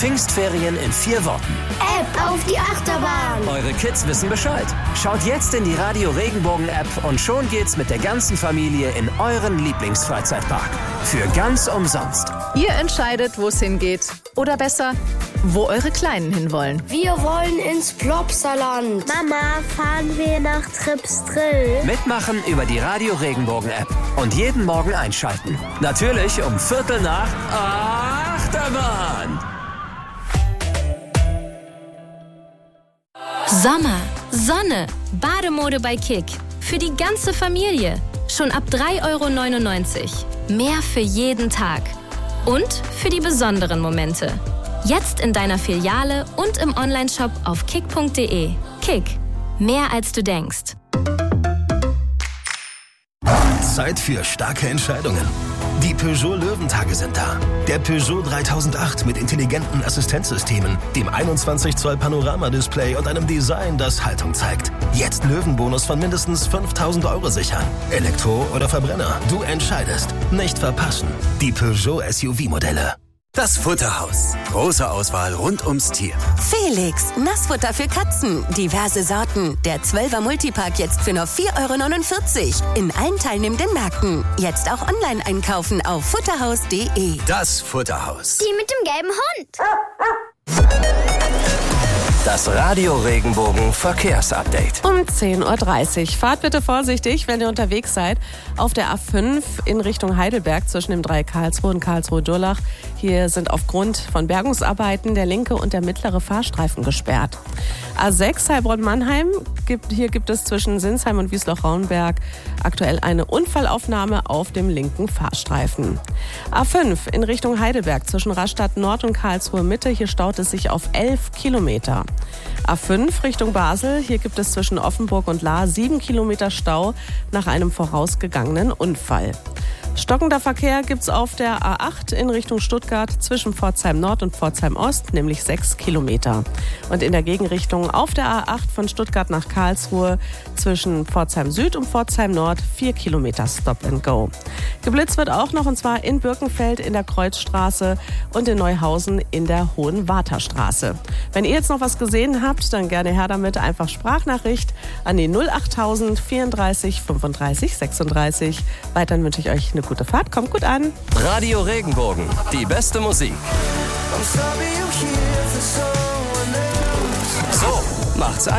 Pfingstferien in 4 Worten. App auf die Achterbahn. Eure Kids wissen Bescheid. Schaut jetzt in die Radio Regenbogen App und schon geht's mit der ganzen Familie in euren Lieblingsfreizeitpark. Für ganz umsonst. Ihr entscheidet, wo es hingeht. Oder besser, wo eure Kleinen hinwollen. Wir wollen ins Plopsaland. Mama, fahren wir nach Trips Drill? Mitmachen über die Radio Regenbogen App. Und jeden Morgen einschalten. Natürlich um 7:45 Achterbahn. Sommer, Sonne, Bademode bei Kick. Für die ganze Familie. Schon ab 3,99 €. Mehr für jeden Tag. Und für die besonderen Momente. Jetzt in deiner Filiale und im Onlineshop auf kick.de. Kick. Mehr als du denkst. Zeit für starke Entscheidungen. Die Peugeot Löwentage sind da. Der Peugeot 3008 mit intelligenten Assistenzsystemen, dem 21 Zoll Panoramadisplay und einem Design, das Haltung zeigt. Jetzt Löwenbonus von mindestens 5.000 € sichern. Elektro oder Verbrenner, du entscheidest. Nicht verpassen. Die Peugeot SUV-Modelle. Das Futterhaus. Große Auswahl rund ums Tier. Felix, Nassfutter für Katzen. Diverse Sorten. Der 12er Multipack jetzt für nur 4,49 € in allen teilnehmenden Märkten. Jetzt auch online einkaufen auf futterhaus.de. Das Futterhaus. Die mit dem gelben Hund. Das Radio Regenbogen Verkehrsupdate. Um 10:30 Uhr. Fahrt bitte vorsichtig, wenn ihr unterwegs seid. Auf der A5 in Richtung Heidelberg zwischen dem Dreieck Karlsruhe und Karlsruhe-Durlach. Hier sind aufgrund von Bergungsarbeiten der linke und der mittlere Fahrstreifen gesperrt. A6 Heilbronn-Mannheim. Hier gibt es zwischen Sinsheim und Wiesloch-Rauenberg aktuell eine Unfallaufnahme auf dem linken Fahrstreifen. A5 in Richtung Heidelberg zwischen Rastatt Nord und Karlsruhe Mitte. Hier staut es sich auf 11 Kilometer. A5 Richtung Basel. Hier gibt es zwischen Offenburg und Lahr 7 Kilometer Stau nach einem vorausgegangenen Unfall. Stockender Verkehr gibt's auf der A8 in Richtung Stuttgart zwischen Pforzheim Nord und Pforzheim Ost, nämlich 6 Kilometer. Und in der Gegenrichtung auf der A8 von Stuttgart nach Karlsruhe zwischen Pforzheim Süd und Pforzheim Nord 4 Kilometer Stop and Go. Geblitzt wird auch noch, und zwar in Birkenfeld in der Kreuzstraße und in Neuhausen in der Hohenwarterstraße. Wenn ihr jetzt noch was gesehen habt, dann gerne her damit. Einfach Sprachnachricht an die 08000 34 35 36. Weiterhin wünsche ich euch eine gute Fahrt. Kommt gut an. Radio Regenbogen. Die beste Musik. So macht's